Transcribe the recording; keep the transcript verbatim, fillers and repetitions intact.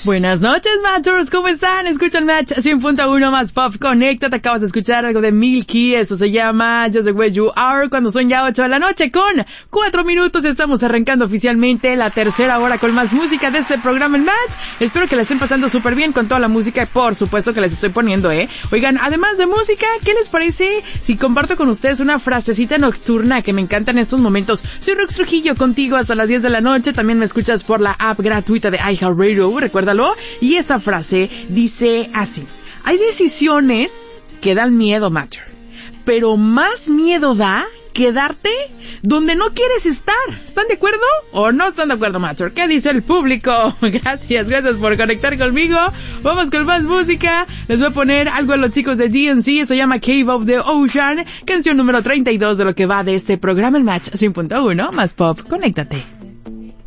Buenas noches, Matchers, ¿cómo están? Escuchan Match cien punto uno más Pop. Conéctate, acabas de escuchar algo de Milky, eso se llama Just the Way You Are, cuando son ya ocho de la noche con cuatro minutos. Estamos arrancando oficialmente la tercera hora con más música de este programa en Match. Espero que la estén pasando súper bien con toda la música, por supuesto que les estoy poniendo, ¿eh? Oigan, además de música, ¿qué les parece si comparto con ustedes una frasecita nocturna que me encanta en estos momentos? Soy Rox Trujillo, contigo hasta las diez de la noche. También me escuchas por la app gratuita de iHeartRadio, recuérdalo. Y esa frase dice así: hay decisiones que dan miedo, Matcher, pero más miedo da quedarte donde no quieres estar. ¿Están de acuerdo o no están de acuerdo, Matcher? ¿Qué dice el público? Gracias, gracias por conectar conmigo. Vamos con más música. Les voy a poner algo a los chicos de D and C. Eso se llama Cave of the Ocean, canción número treinta y dos de lo que va de este programa, el Match cien punto uno más Pop. Conéctate.